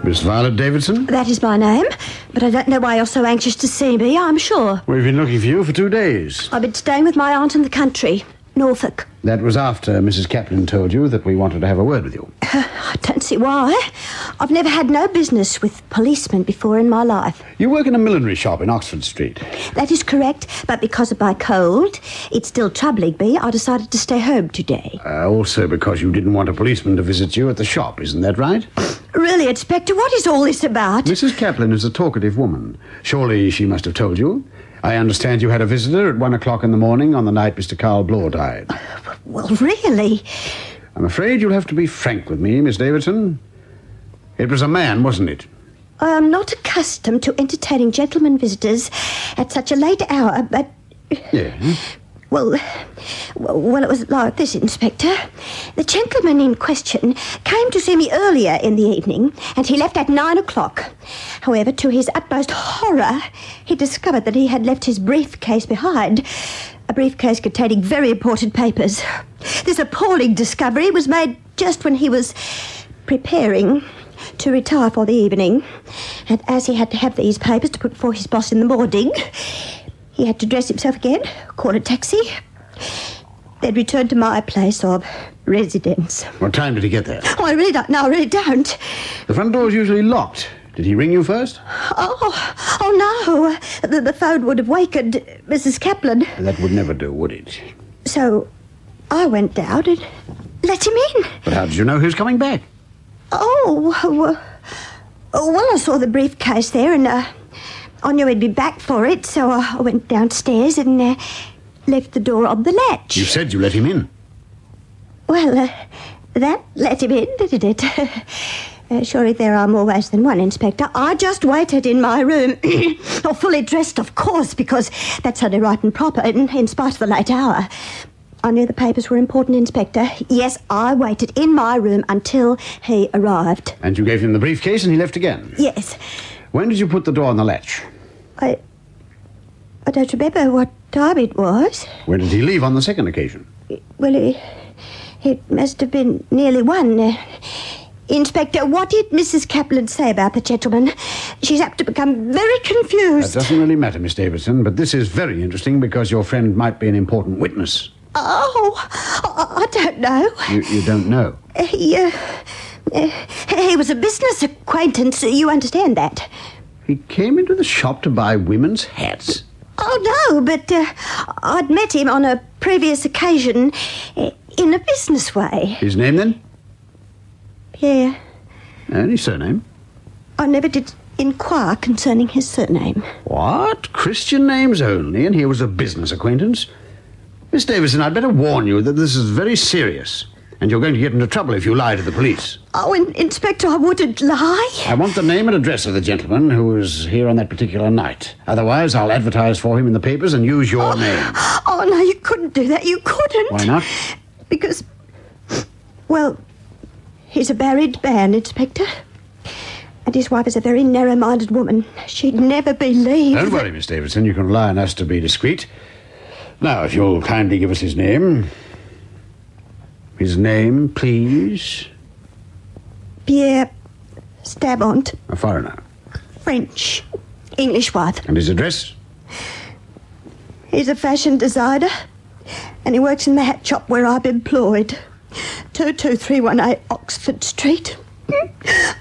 Miss Violet Davidson? That is my name, but I don't know why you're so anxious to see me, I'm sure. We've been looking for you for 2 days. I've been staying with my aunt in the country, Norfolk. That was after Mrs. Kaplan told you that we wanted to have a word with you. I don't see why. I've never had no business with policemen before in my life. You work in a millinery shop in Oxford Street. That is correct, but because of my cold, it's still troubling me, I decided to stay home today. Also because you didn't want a policeman to visit you at the shop, isn't that right? Really, Inspector, what is all this about? Mrs. Kaplan is a talkative woman. Surely she must have told you. I understand you had a visitor at 1 o'clock in the morning on the night Mr. Carl Bloor died. Well, really? I'm afraid you'll have to be frank with me, Miss Davidson. It was a man, wasn't it? I am not accustomed to entertaining gentlemen visitors at such a late hour, but... Yeah. Well, it was like this, Inspector. The gentleman in question came to see me earlier in the evening, and he left at 9 o'clock. However, to his utmost horror, he discovered that he had left his briefcase behind. A briefcase containing very important papers. This appalling discovery was made just when he was preparing to retire for the evening. And as he had to have these papers to put before his boss in the morning, he had to dress himself again, call a taxi, then return to my place of residence. What time did he get there? Oh, I really don't know, I really don't. The front door's usually locked. Did he ring you first? Oh no. The phone would have wakened Mrs. Kaplan. That would never do, would it? So I went down and let him in. But how did you know he was coming back? Well, I saw the briefcase there and I knew he'd be back for it, so I went downstairs and left the door on the latch. You said you let him in. Well, that let him in, didn't it? Surely there are more ways than one, Inspector. I just waited in my room, fully dressed, of course, because that's only right and proper, in spite of the late hour. I knew the papers were important, Inspector. Yes, I waited in my room until he arrived. And you gave him the briefcase and he left again? Yes. When did you put the door on the latch? I don't remember what time it was. When did he leave on the second occasion? Well, it must have been nearly 1. Inspector, what did Mrs. Kaplan say about the gentleman? She's apt to become very confused. That doesn't really matter, Miss Davidson, but this is very interesting because your friend might be an important witness. Oh, I don't know. You don't know? He was a business acquaintance, you understand that? He came into the shop to buy women's hats? Oh, no, but I'd met him on a previous occasion in a business way. His name, then? Yeah. Any surname? I never did inquire concerning his surname. What? Christian names only, and he was a business acquaintance? Miss Davidson, I'd better warn you that this is very serious, and you're going to get into trouble if you lie to the police. Oh, Inspector, I wouldn't lie. I want the name and address of the gentleman who was here on that particular night. Otherwise, I'll advertise for him in the papers and use your name. Oh, no, you couldn't do that. You couldn't. Why not? Because, well, he's a married man, Inspector. And his wife is a very narrow-minded woman. She'd never believe... Don't worry, Miss Davidson. You can rely on us to be discreet. Now, if you'll kindly give us his name. His name, please. Pierre Stabont. A foreigner. French. English wife. And his address? He's a fashion designer. And he works in the hat shop where I'm employed. 22318 Oxford Street.